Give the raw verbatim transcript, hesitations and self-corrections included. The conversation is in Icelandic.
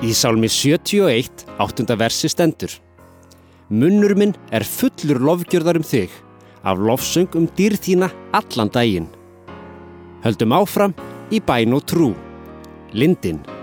Í sálmi sjötíu og eitt, áttunda versi stendur: Munnur minn er fullur lofgjörðar um þig, af lofsöng um dýrð þína allan daginn. Höldum áfram í bæn og trú. Lindin.